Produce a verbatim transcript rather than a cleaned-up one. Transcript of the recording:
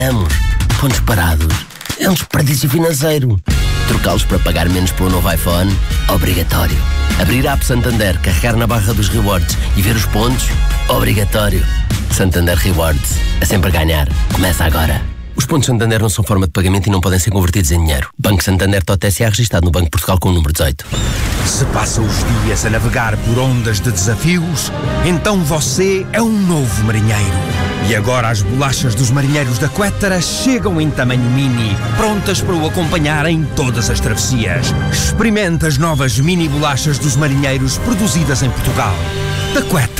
Vamos, pontos parados. É um desperdício financeiro. Trocá-los para pagar menos pelo novo iPhone? Obrigatório. Abrir a app Santander, carregar na barra dos rewards e ver os pontos? Obrigatório. Santander Rewards. É sempre a ganhar. Começa agora. Os pontos Santander não são forma de pagamento e não podem ser convertidos em dinheiro. Banco Santander T O T S A registado no Banco de Portugal com o número dezoito. Se passa os dias a navegar por ondas de desafios, então você é um novo marinheiro. E agora as bolachas dos marinheiros da Quettara chegam em tamanho mini, prontas para o acompanhar em todas as travessias. Experimente as novas mini bolachas dos marinheiros produzidas em Portugal. Da Quettara.